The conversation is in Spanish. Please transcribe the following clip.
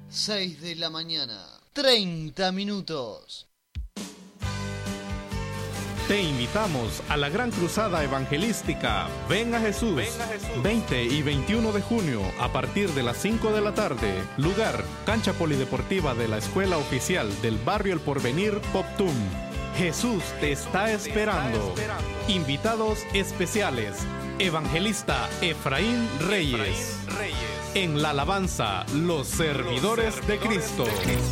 6 de la mañana, 30 minutos. Te invitamos a la gran cruzada evangelística Ven a Jesús, 20 y 21 de junio a partir de las 5 de la tarde. Lugar, cancha polideportiva de la Escuela Oficial del Barrio El Porvenir, Poptum. Jesús te está esperando. Invitados especiales, evangelista Efraín Reyes. En la alabanza, los servidores de Cristo.